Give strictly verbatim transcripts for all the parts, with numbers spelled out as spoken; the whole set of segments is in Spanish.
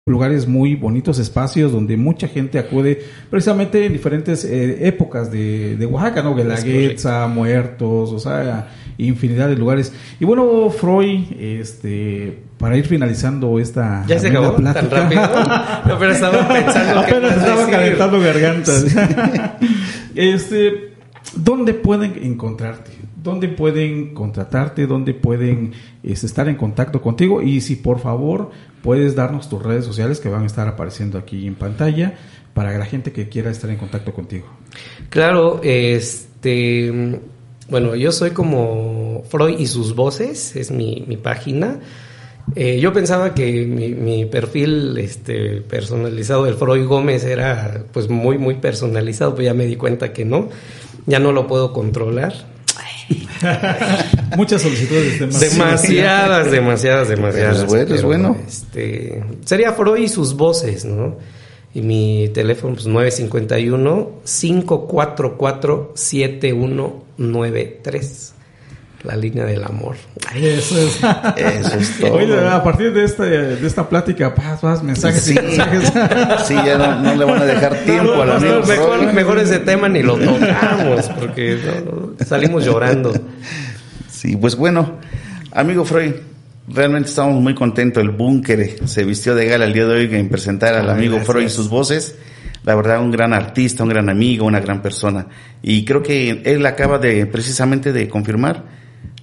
lugares muy bonitos, espacios donde mucha gente acude precisamente en diferentes eh, épocas de, de Oaxaca, ¿no? Guelaguetza, Muertos, o sea, infinidad de lugares. Y bueno, Froy, este, para ir finalizando esta ya se acabó plática, tan rápido. No, pero estaba pensando apenas estaba calentando gargantas. este, ¿dónde pueden encontrarte? ¿Dónde pueden contratarte? ¿Dónde pueden este, estar en contacto contigo? Y si por favor puedes darnos tus redes sociales que van a estar apareciendo aquí en pantalla para la gente que quiera estar en contacto contigo. Claro, este, bueno, yo soy como Froy y sus voces, es mi, mi página. Eh, yo pensaba que mi, mi perfil este, personalizado del Froy Gómez era pues muy, muy personalizado, pero ya me di cuenta que no, ya no lo puedo controlar. Muchas solicitudes, demasiadas, demasiadas, demasiadas. Es bueno, es bueno. Este, sería Froy y sus voces, ¿no? Y mi teléfono pues nueve cinco uno, cinco cuatro cuatro, siete uno nueve tres. La línea del amor. Eso es. Eso es todo. Oye, a partir de esta, de esta plática, paz, paz, mensajes. Sí, mensajes. Sí, ya no, no le van a dejar tiempo no, al no, amigo. No, mejor, mejor ese tema ni lo tocamos, porque no, no, salimos llorando. Sí, pues bueno, amigo Froy, realmente estamos muy contentos. El búnker se vistió de gala el día de hoy en presentar al amigo Gracias. Froy y sus voces. La verdad, un gran artista, un gran amigo, una gran persona. Y creo que él acaba de, precisamente de confirmar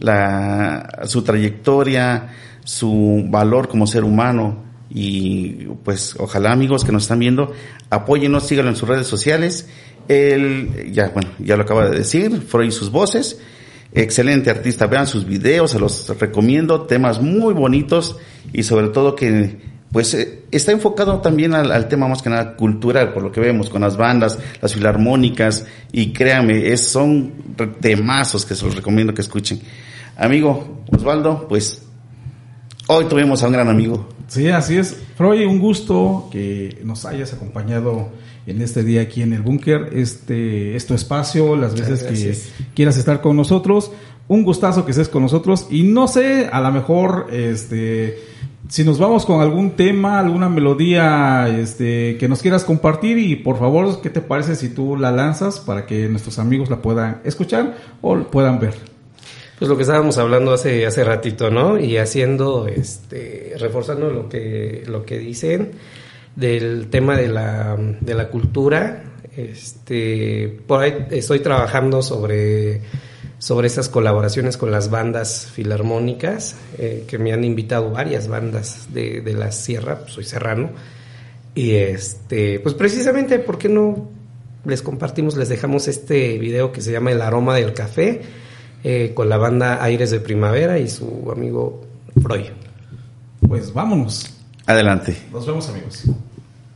la, su trayectoria, su valor como ser humano. Y pues ojalá, amigos que nos están viendo, apóyennos, síganlo en sus redes sociales. Él, ya, bueno, ya lo acaba de decir, Froy y sus voces. Excelente artista, vean sus videos, se los recomiendo, temas muy bonitos y sobre todo que pues eh, está enfocado también al, al tema más que nada cultural, por lo que vemos con las bandas, las filarmónicas, y créanme, es, son temazos que se los recomiendo que escuchen. Amigo Osvaldo, pues hoy tuvimos a un gran amigo. Sí, así es. Froy, un gusto que nos hayas acompañado en este día aquí en el búnker. Este es tu espacio, las veces que quieras estar con nosotros. Un gustazo que estés con nosotros. Y no sé, a lo mejor, este, si nos vamos con algún tema, alguna melodía, este, que nos quieras compartir, y por favor, ¿qué te parece si tú la lanzas para que nuestros amigos la puedan escuchar o puedan ver? Pues lo que estábamos hablando hace hace ratito, ¿no? Y haciendo, este, reforzando lo que lo que dicen del tema de la de la cultura. Este, por ahí estoy trabajando sobre sobre esas colaboraciones con las bandas filarmónicas, eh, que me han invitado varias bandas de de la sierra, pues soy serrano, y este, pues precisamente, ¿por qué no les compartimos, les dejamos este video que se llama El aroma del café? Eh, con la banda Aires de Primavera y su amigo Froy. Pues vámonos. Adelante. Nos vemos, amigos.